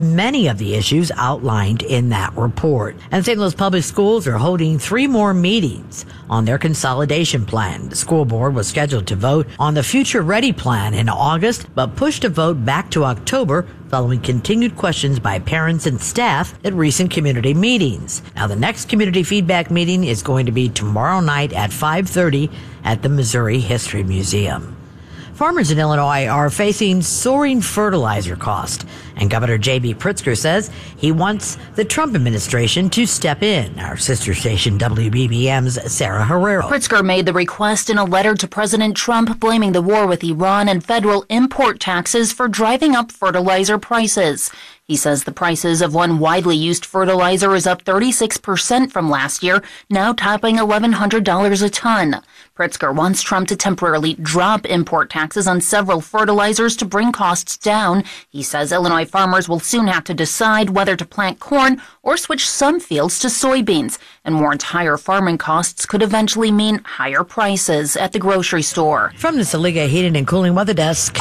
many of the issues outlined in that report. And St. Louis Public Schools are holding 3 more meetings on their consolidation plan. The school board was scheduled to vote on the Future Ready plan in August, but pushed a vote back to October following continued questions by parents and staff at recent community meetings. Now, the next community feedback meeting is going to be tomorrow night at 5:30 at the Missouri History Museum. Farmers in Illinois are facing soaring fertilizer costs, and Governor J.B. Pritzker says he wants the Trump administration to step in. Our sister station WBBM's Sarah Herrero. Pritzker made the request in a letter to President Trump blaming the war with Iran and federal import taxes for driving up fertilizer prices. He says the prices of one widely used fertilizer is up 36% from last year, now topping $1,100 a ton. Pritzker wants Trump to temporarily drop import taxes on several fertilizers to bring costs down. He says Illinois farmers will soon have to decide whether to plant corn or switch some fields to soybeans, and warns higher farming costs could eventually mean higher prices at the grocery store. From the Saliga Heating and Cooling Weather Desk.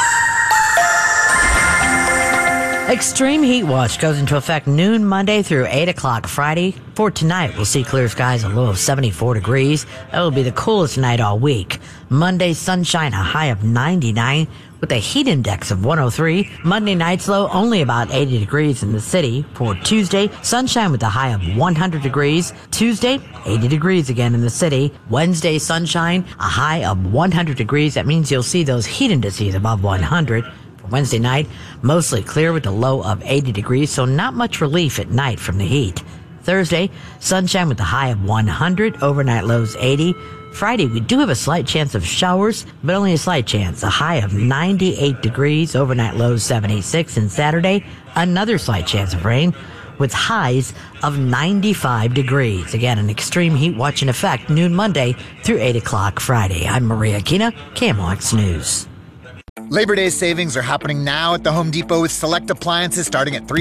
Extreme heat watch goes into effect noon Monday through 8 o'clock Friday. For tonight, we'll see clear skies, a low of 74 degrees. That will be the coolest night all week. Monday, sunshine, a high of 99 with a heat index of 103. Monday night's low, only about 80 degrees in the city. For Tuesday, sunshine with a high of 100 degrees. Tuesday, 80 degrees again in the city. Wednesday, sunshine, a high of 100 degrees. That means you'll see those heat indices above 100. Wednesday night, mostly clear with a low of 80 degrees, so not much relief at night from the heat. Thursday, sunshine with a high of 100, overnight lows 80. Friday, we do have a slight chance of showers, but only a slight chance, a high of 98 degrees, overnight lows 76. And Saturday, another slight chance of rain with highs of 95 degrees. Again, an extreme heat watch in effect noon Monday through 8 o'clock Friday. I'm Maria Kina, KMOX News. Labor Day savings are happening now at the Home Depot with select appliances starting at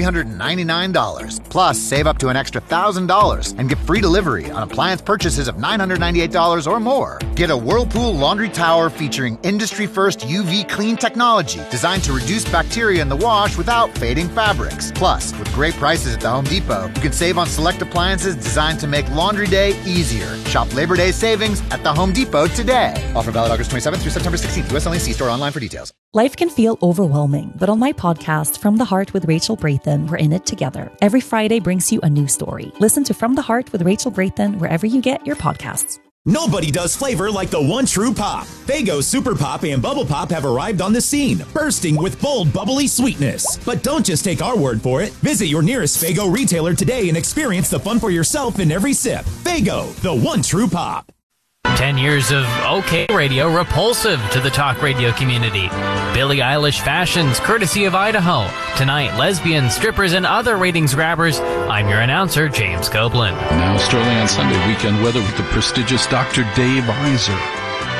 $399. Plus, save up to an extra $1,000 and get free delivery on appliance purchases of $998 or more. Get a Whirlpool laundry tower featuring industry-first UV clean technology designed to reduce bacteria in the wash without fading fabrics. Plus, with great prices at the Home Depot, you can save on select appliances designed to make laundry day easier. Shop Labor Day savings at the Home Depot today. Offer valid August 27th through September 16th. U.S. only. See store online for details. Life can feel overwhelming, but on my podcast, From the Heart with Rachel Brathen, we're in it together. Every Friday brings you a new story. Listen to From the Heart with Rachel Brathen wherever you get your podcasts. Nobody does flavor like the one true pop. Faygo Super Pop and Bubble Pop have arrived on the scene, bursting with bold, bubbly sweetness. But don't just take our word for it. Visit your nearest Faygo retailer today and experience the fun for yourself in every sip. Faygo, the one true pop. 10 years of OK Radio repulsive to the talk radio community. Billie Eilish fashions courtesy of Idaho. Tonight, lesbians, strippers, and other ratings grabbers. I'm your announcer, James Copeland. Now, Sterling on Sunday weekend weather with the prestigious Dr. Dave Iser.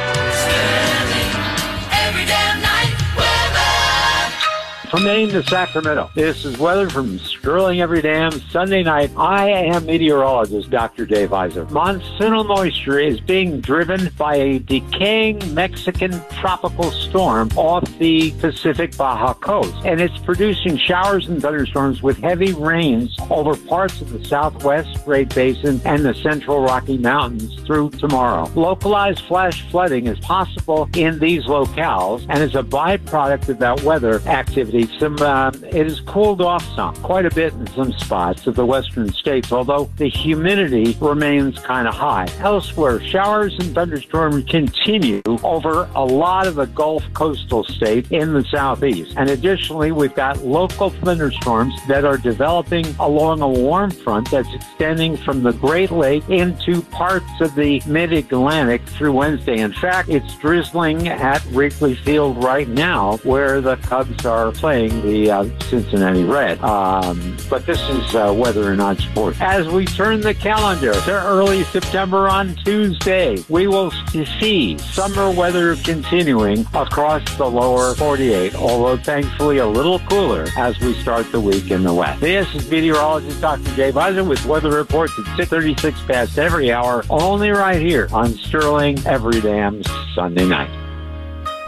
From Maine to Sacramento, this is weather from Sterling Every Damn Sunday night. I am meteorologist Dr. Dave Iser. Monsoonal moisture is being driven by a decaying Mexican tropical storm off the Pacific Baja coast, and it's producing showers and thunderstorms with heavy rains over parts of the southwest Great Basin and the central Rocky Mountains through tomorrow. Localized flash flooding is possible in these locales and is a byproduct of that weather activity. It has cooled off quite a bit in some spots of the western states, although the humidity remains kind of high. Elsewhere, showers and thunderstorms continue over a lot of the Gulf coastal states in the southeast. And additionally, we've got local thunderstorms that are developing along a warm front that's extending from the Great Lakes into parts of the mid-Atlantic through Wednesday. In fact, it's drizzling at Wrigley Field right now, where the Cubs are playing the Cincinnati Red. But this is weather and not sport. As we turn the calendar to early September on Tuesday, we will see summer weather continuing across the lower 48, although thankfully a little cooler as we start the week in the west. This is meteorologist Dr. Dave Iser with weather reports at 6:36 past every hour, only right here on Sterling Every Damn Sunday night.